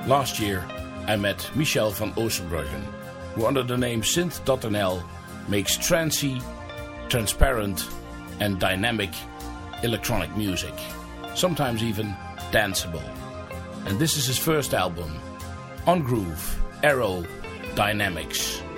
Last year I met Michel van Oosterbruggen, who under the name Synth.nl makes trancy, transparent and dynamic electronic music, sometimes even danceable. And this is his first album, On Groove Aero Dynamics.